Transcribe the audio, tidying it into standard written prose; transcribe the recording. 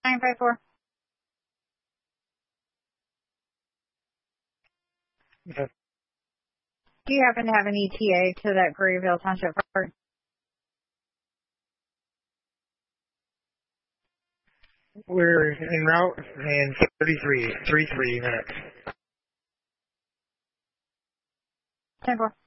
954. Okay. Do you happen to have an ETA to that Grayville Township Park? We're en route in 33 minutes. 10-4.